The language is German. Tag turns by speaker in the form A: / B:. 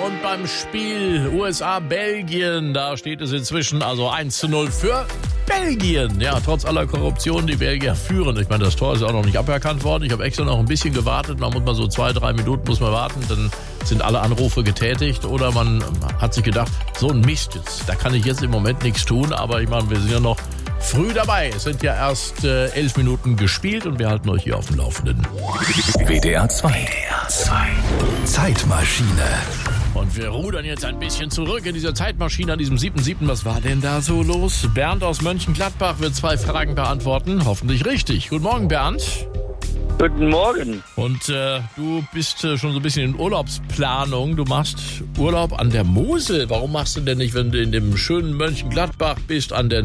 A: und beim Spiel USA-Belgien, da steht es inzwischen also 1:0 für Belgien. Ja, trotz aller Korruption, die Belgier führen. Ich meine, das Tor ist auch noch nicht aberkannt worden. Ich habe extra noch ein bisschen gewartet. Man muss mal so 2-3 Minuten muss man warten, dann sind alle Anrufe getätigt. Oder man hat sich gedacht, so ein Mist jetzt, da kann ich jetzt im Moment nichts tun. Aber ich meine, wir sind ja noch früh dabei. Es sind ja erst 11 Minuten gespielt und wir halten euch hier auf dem Laufenden.
B: WDR 2. Zeitmaschine.
A: Und wir rudern jetzt ein bisschen zurück in dieser Zeitmaschine an diesem 7.7. Was war denn da so los? Bernd aus Mönchengladbach wird 2 Fragen beantworten. Hoffentlich richtig. Guten Morgen, Bernd.
C: Guten Morgen.
A: Und du bist schon so ein bisschen in Urlaubsplanung. Du machst Urlaub an der Mosel. Warum machst du denn nicht, wenn du in dem schönen Mönchengladbach bist, an der